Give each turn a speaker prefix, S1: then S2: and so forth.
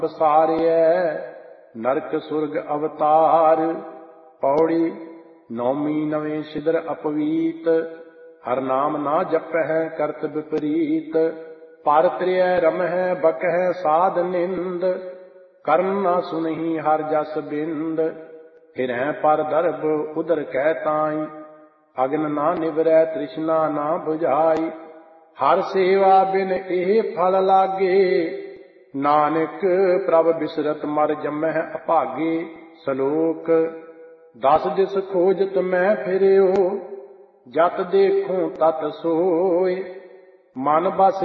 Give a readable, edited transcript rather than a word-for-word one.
S1: ਬਸਾਰਿਐ ਨਰਕ ਸੁਰਗ ਅਵਤਾਰ। ਪੌੜੀ ਨੌਮੀ ਨਵੇਂ ਸਿਦਰ ਅਪਵੀਤ। ਹਰ ਨਾਮ ਨਾ ਜਪਹਿ ਕਰਤ ਵਿਪਰੀਤ। ਪਰ ਤ੍ਰਿਐ ਰਮਹਿ ਬਕਹਿ ਸਾਧ ਨਿੰਦ। ਕਰਨ ਨਾ ਸੁਨਹੀ ਹਰ ਜਸ ਬਿੰਦ। ਫਿਰਹਿ ਪਰ ਦਰਬ ਉਦਰ ਕਹਿ ਤਾਈ। ਅਗਨ ਨਾ ਨਿਵਰੈ ਤ੍ਰਿਸ਼ਨਾ ਨਾ ਬੁਝਾਈ। ਹਰ ਸੇਵਾ ਬਿਨ ਇਹ ਫਲ ਲਾਗੇ। ਨਾਨਕ ਪ੍ਰਭ ਬਿਸਰਤ ਮਰ ਜੰਮਹਿ ਅਭਾਗੇ। ਸਲੋਕ 10 ਦਿਸ ਖੋਜਤ ਮੈਂ ਫਿਰਿਓ। ਜਤ ਦੇਖੂੰ ਤਤ ਸੋਇ। ਮਨ ਬਸ